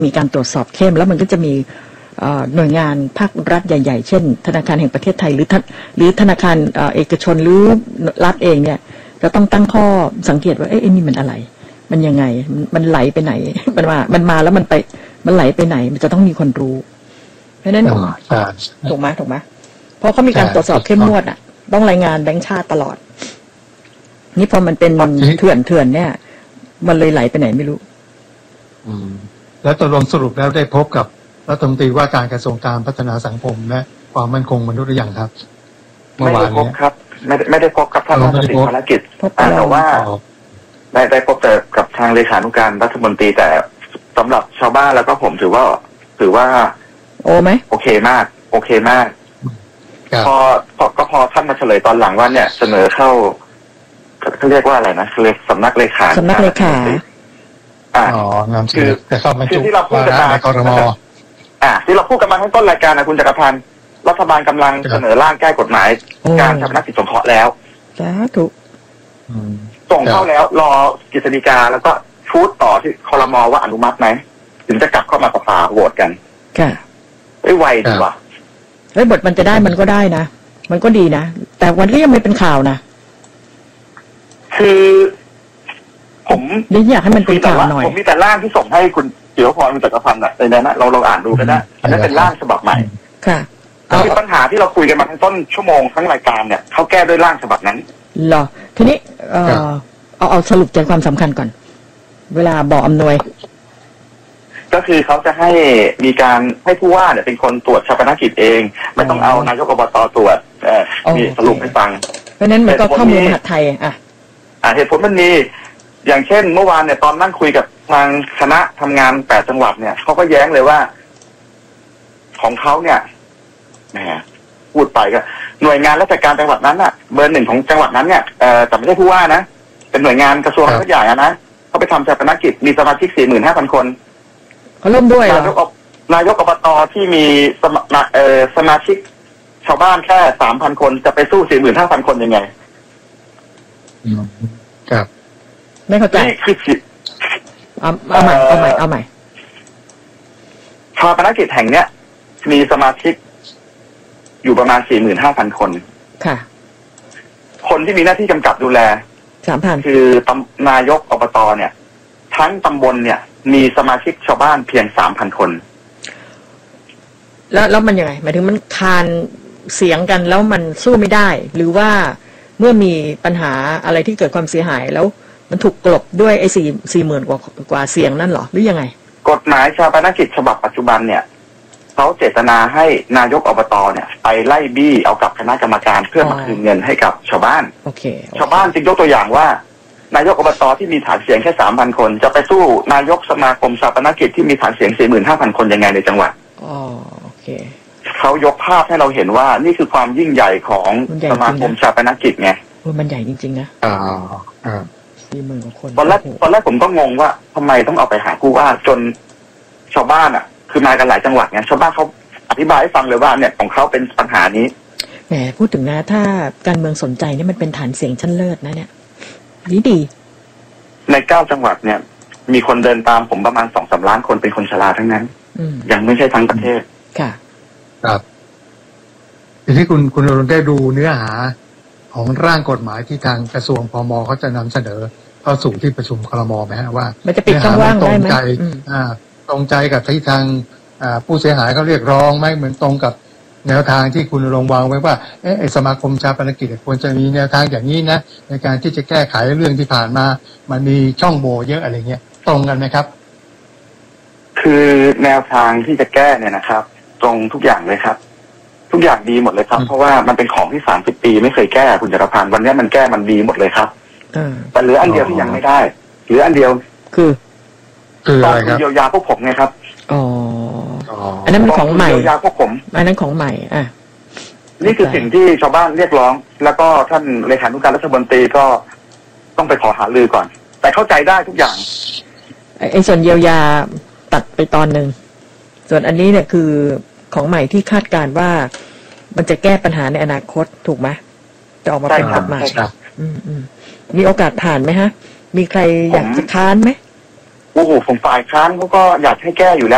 มีการตรวจสอบเข้มแล้วมันก็จะมีหน่วยงานภาครัฐใหญ่ๆเช่นธนาคารแห่งประเทศไทยหรือธนาคารเอกชนหรือรัฐเองเนี่ยจะต้องตั้งข้อสังเกตว่าเอ๊ะนี่มันอะไรมันยังไงมันไหลไปไหนมันมาแล้วมันไหลไปไหนมันจะต้องมีคนรู้เพราะนั้นถูกไหมเพราะเขามีการตรวจสอบเข้มงวดอ่ะต้องรายงานแบงก์ชาติตลอดนี่พอมันเป็นเถื่อนเนี่ยมันเลยไหลไปไหนไม่รู้แล้วตกลงสรุปแล้วได้พบกับรัฐมนตรีว่าการกระทรวงการพัฒนาสังคมและความมั่นคงมนุษย์หรือยังครับไม่ได้พบครับไม่ได้พบกับท่านรัฐมนตรีภารกิจแต่ว่าได้พบแต่กับทางเลขานุการรัฐมนตรีแต่สำหรับชาวบ้านแล้วก็ผมถือว่าโอเคมากพอท่านมาเฉลยตอนหลังว่าเนี่ยเสนอเข้าเขาเรียกว่าอะไรนะสำนักเลขาคือที่เราพูดกันมาที่เราพูดกันมาทั้งต้นรายการนะคุณจักรพันธ์รัฐบาลกำลังเสนอร่างแก้กฎหมายการชำระสิทธิสงเคราะห์แล้วสาธุส่งเข้าแล้วรอกฤษฎีกาแล้วก็ชูดต่อที่ครม.ว่าอนุมัติไหมถึงจะกลับเข้ามาสภาโหวตกันค่ะไวดีว่ะบทมันจะได้มันก็ได้นะมันก็ดีนะแต่วันนี้ยังไม่เป็นข่าวนะคือผมอยากให้มันเป็นข่าวหน่อยผมมีแต่ร่างที่ส่งให้คุณจิรพรคุณจักรพันธ์ในนั้นนะเราอ่านดูกันนะอันนั้นเป็นร่างฉบับใหม่ค่ะคือปัญหาที่เราคุยกันมาทั้งต้นชั่วโมงทั้งรายการเนี่ยเขาแก้ด้วยร่างฉบับนั้นเหรอทีนี้เอาสรุปใจความสำคัญก่อนเวลาบอกอำนวยก็คือเขาจะให้มีการให้ผู้ว่าเนี่ยเป็นคนตรวจชาปนกิจเองไม่ต้องเอานายกอบตตรวจมีสรุปให้ฟังเพราะนั้นมันก็ข้อมูลมหาดไทยเหตุผลมันมีอย่างเช่นเมื่อวานเนี่ยตอนนั่งคุยกับทางคณะทำงาน8จังหวัดเนี่ยเขาก็แย้งเลยว่าของเขาเนี่ยแหมพูดไปก็หน่วยงานราชการจังหวัดนั้นน่ะเบอร์1ของจังหวัดนั้นเนี่ยแต่ไม่ใช่ผู้ว่านะเป็นหน่วยงานกระทรวงทุกอย่างนะเขาไปทำชาปนกิจมีสมาชิก 45,000 คนเขาร่วมด้วยนายกอบตที่มีสมาชิกชาวบ้านแค่ 3,000 คนจะไปสู้ 45,000 คนยังไงครับไม่เข้าใจนี่คือเอาใหม่ชาปนกิจแห่งเนี้ยมีสมาชิกอยู่ประมาณ 45,000 คนค่ะคนที่มีหน้าที่กำกับดูแล 3,000 คือนายกอบตเนี่ยทั้งตำบลเนี่ยมีสมาชิกชาวบ้านเพียง 3,000 คนแล้วมันยังไงหมายถึงมันคานเสียงกันแล้วมันสู้ไม่ได้หรือว่าเมื่อมีปัญหาอะไรที่เกิดความเสียหายแล้วมันถูกกลบด้วยไอ้40,000กว่าเสียงนั่นหรอหรือยังไงกฎหมายชาปนกิจฉบับปัจจุบันเนี่ยเขาเจตนาให้นายกอบตเนี่ยไปไล่บี้เอากับคณะกรรมการเพื่อมาคืนเงินให้กับชาวบ้านชาวบ้านจึงยกตัวอย่างว่านายกอบตที่มีฐานเสียงแค่ 3,000 คนจะไปสู้นายกสมาคมชาปนกิจที่มีฐานเสียง 45,000 คนยังไงในจังหวัดโอเคเขายกภาพให้เราเห็นว่านี่คือความยิ่งใหญ่ของสมาคมชาปนกิจไงมันใหญ่จริงๆนะ40,000 กว่าคนตอนแรกผมก็งงว่าทำไมต้องเอาไปหาผู้ว่าจนชาวบ้านคือมากันหลายจังหวัดไงชาวบ้านเขาอธิบายให้ฟังเลยว่าเนี่ยของเขาเป็นปัญหานี้แหมพูดถึงนะถ้าการเมืองสนใจนี่มันเป็นฐานเสียงชั้นเลิศนะเนี่ยดีใน9จังหวัดเนี่ยมีคนเดินตามผมประมาณ 2-3 ล้านคนเป็นคนชราทั้งนั้นยังไม่ใช่ทั้งประเทศค่ะครับทีนี้คุณอรุณได้ดูเนื้อหาของร่างกฎหมายที่ทางกระทรวงพม.เขาจะนำเสนอเข้าสู่ที่ประชุมครม.ไหมฮะว่ามันจะปิดช่องว่างได้ไหมตรงใจกับที่ทางผู้เสียหายเขาเรียกร้องไหมเหมือนตรงกับแนวทางที่คุณลงวางไว้ว่าสมาคมชาปนกิจควรจะมีแนวทางอย่างนี้นะในการที่จะแก้ไขเรื่องที่ผ่านมามันมีช่องโหว่เยอะอะไรเงี้ยตรงกันไหมครับคือแนวทางที่จะแก้เนี่ยนะครับตรงทุกอย่างเลยครับทุกอย่างดีหมดเลยครับเพราะว่ามันเป็นของที่30 ปีไม่เคยแก้คุณจรพันธ์วันนี้มันแก้มันดีหมดเลยครับแต่เหลืออันเดียวที่ยังไม่ได้เหลืออันเดียวคืออะไรครับเยียวยาพวกผมไงครับอันนั้นเป็นของใหม่เยียวยาพวกผมอันนั้นของใหม่นี่คือสิ่งที่ชาวบ้านเรียกร้องแล้วก็ท่านเลขานุการรัฐมนตรีก็ต้องไปขอหารือก่อนแต่เข้าใจได้ทุกอย่างไอ้ส่วนเยียวยาตัดไปตอนนึงส่วนอันนี้เนี่ยคือของใหม่ที่คาดการณ์ว่ามันจะแก้ปัญหาในอนาคตถูกไหมจะออกมาเป็นกฎหมายมีโอกาสผ่านไหมฮะมีใครอยากจะค้านไหมโอ้โหผมฝ่ายค้านเขาก็อยากให้แก้อยู่แล้ว